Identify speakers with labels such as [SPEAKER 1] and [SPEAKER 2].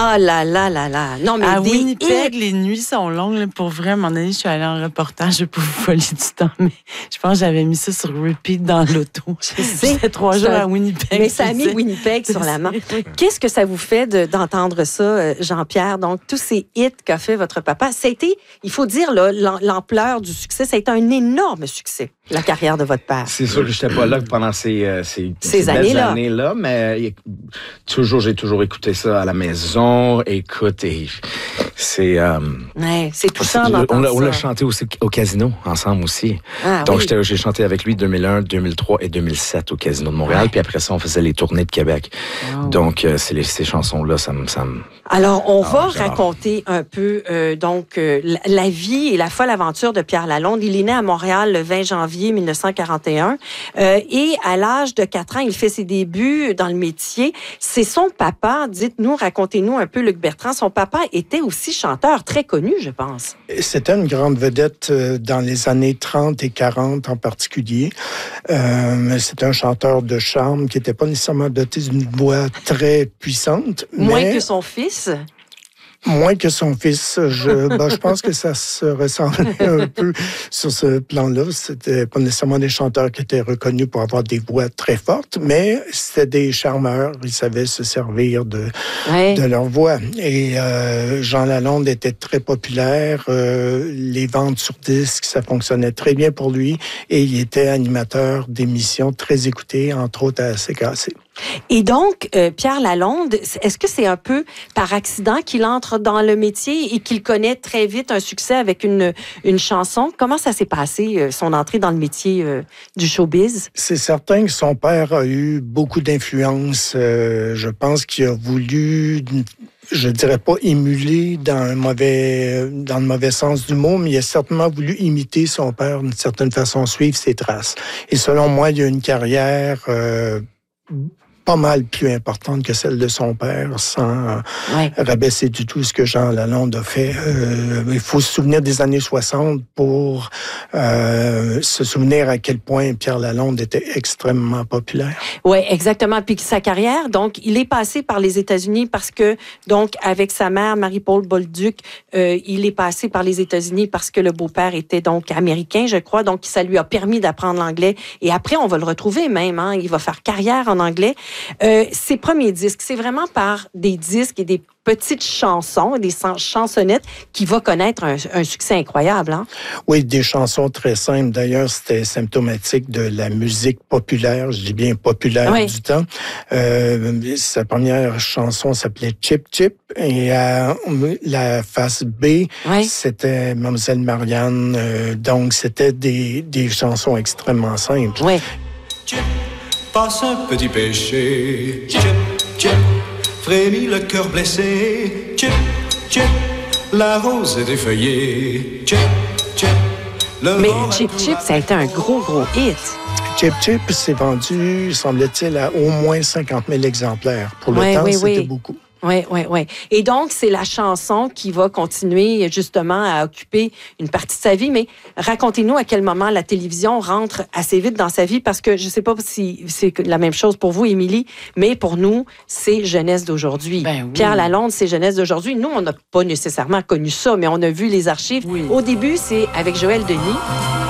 [SPEAKER 1] Ah là là là là. Non, mais
[SPEAKER 2] à
[SPEAKER 1] des
[SPEAKER 2] Winnipeg,
[SPEAKER 1] hits.
[SPEAKER 2] les nuits sont longues. Là, pour vrai, à un moment donné, je suis allée en reportage, je vais pas vous voler du temps, mais je pense que j'avais mis ça sur repeat dans l'auto. C'était 3 jours à Winnipeg.
[SPEAKER 1] Mais ça a mis Winnipeg sur la main. Qu'est-ce que ça vous fait d'entendre ça, Jean-Pierre? Donc, tous ces hits qu'a fait votre papa, ça a été, il faut dire, là, l'ampleur du succès, ça a été un énorme succès, la carrière de votre père.
[SPEAKER 3] C'est sûr que je n'étais pas là pendant ces années-là, mais j'ai toujours écouté ça à la maison. Écoute, c'est...
[SPEAKER 1] c'est touchant d'entendre ça.
[SPEAKER 3] On l'a chanté aussi au casino, ensemble aussi. Donc, j'ai chanté avec lui 2001, 2003 et 2007 au Casino de Montréal. Puis après ça, on faisait les tournées de Québec. Wow. Donc, ces chansons-là, ça me...
[SPEAKER 1] Alors, on va raconter un peu la vie et la folle aventure de Pierre Lalonde. Il est né à Montréal le 20 janvier 1941. Et à l'âge de 4 ans, il fait ses débuts dans le métier. C'est son papa, dites-nous, racontez-nous un peu, Luc Bertrand. Son papa était aussi chanteur, très connu, je pense.
[SPEAKER 4] C'était une grande vedette dans les années 30 et 40 en particulier. C'était un chanteur de charme qui n'était pas nécessairement doté d'une voix très puissante.
[SPEAKER 1] Moins que son fils?
[SPEAKER 4] Moins que son fils. Je pense que ça se ressemblait un peu sur ce plan-là. C'était pas nécessairement des chanteurs qui étaient reconnus pour avoir des voix très fortes, mais c'était des charmeurs. Ils savaient se servir de leur voix. Et Jean Lalonde était très populaire. Les ventes sur disques, ça fonctionnait très bien pour lui. Et il était animateur d'émissions très écoutées, entre autres à CKC.
[SPEAKER 1] Et donc, Pierre Lalonde, est-ce que c'est un peu par accident qu'il entre dans le métier et qu'il connaît très vite un succès avec une chanson? Comment ça s'est passé, son entrée dans le métier du showbiz? C'est
[SPEAKER 4] certain que son père a eu beaucoup d'influence. Je pense qu'il a voulu... Je dirais pas émuler dans le mauvais sens du mot, mais il a certainement voulu imiter son père d'une certaine façon, suivre ses traces. Et selon moi, il a une carrière pas mal plus importante que celle de son père, sans rabaisser du tout ce que Jean Lalonde a fait. Il faut se souvenir des années 60 pour se souvenir à quel point Pierre Lalonde était extrêmement populaire.
[SPEAKER 1] Oui, exactement. Puis sa carrière, donc, il est passé par les États-Unis parce que, donc, avec sa mère, Marie-Paul Bolduc, il est passé par les États-Unis parce que le beau-père était donc américain, je crois. Donc, ça lui a permis d'apprendre l'anglais. Et après, on va le retrouver même. Il va faire carrière en anglais. Ses premiers disques, c'est vraiment par des disques et des petites chansons, des chansonnettes qui va connaître un succès incroyable.
[SPEAKER 4] Oui, des chansons très simples. D'ailleurs, c'était symptomatique de la musique populaire, je dis bien populaire du temps. Sa première chanson s'appelait Chip Chip et la face B, c'était Mademoiselle Marianne. Donc, c'était des chansons extrêmement simples.
[SPEAKER 1] Oui.
[SPEAKER 5] Passe un petit péché, tchip, tchip, frémit le cœur blessé, tchip, tchip, la rose est défeuillée, tchip, tchip.
[SPEAKER 1] Mais Chip Chip, ça a été un gros hit.
[SPEAKER 4] Chip Chip s'est vendu, semble-t-il, à au moins 50 000 exemplaires. Pour le temps, c'était beaucoup.
[SPEAKER 1] Oui. Et donc, c'est la chanson qui va continuer justement à occuper une partie de sa vie. Mais racontez-nous à quel moment la télévision rentre assez vite dans sa vie, parce que je ne sais pas si c'est la même chose pour vous, Émilie, mais pour nous, c'est jeunesse d'aujourd'hui.
[SPEAKER 2] Ben oui.
[SPEAKER 1] Pierre Lalonde, c'est jeunesse d'aujourd'hui. Nous, on n'a pas nécessairement connu ça, mais on a vu les archives. Oui. Au début, c'est avec Joël Denis.